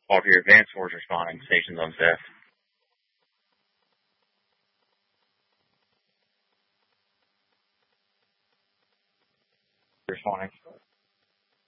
All of your advanced force responding. Stations on set. Responding.